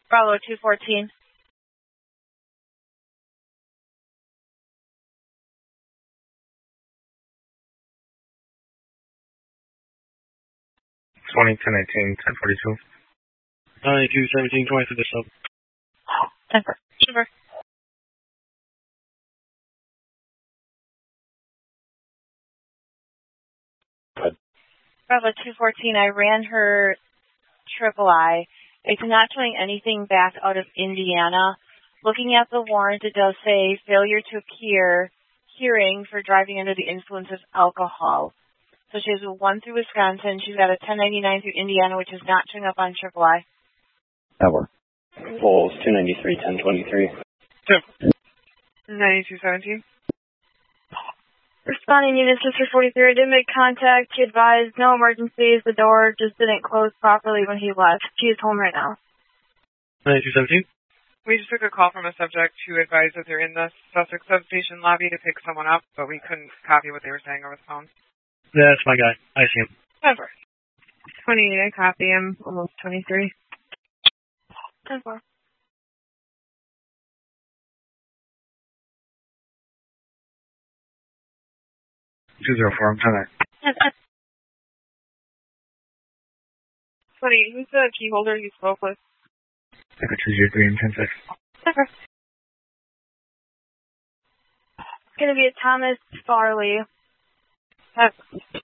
Bravo 214. Twenty 1018 1042. 9217 20 for this sub. Denver. Denver. Bravo 214. I ran her III. It's not showing anything back out of Indiana. Looking at the warrant, it does say failure to appear, hearing for driving under the influence of alcohol. So she has a 1 through Wisconsin. She's got a 1099 through Indiana, which is not showing up on III. That works. Vols 293 1023. 9217. Responding unit, Sister 43. I did make contact. He advised no emergencies. The door just didn't close properly when he left. She is home right now. 9217. We just took a call from a subject who advised that they're in the Sussex substation lobby to pick someone up, but we couldn't copy what they were saying over the phone. That's my guy. I see him. Denver. 28, I copy him. Almost 23. Denver. 204, I'm trying to... 20, who's the key holder you spoke with? Echo 203 and 106. Denver. It's going to be a Thomas Farley.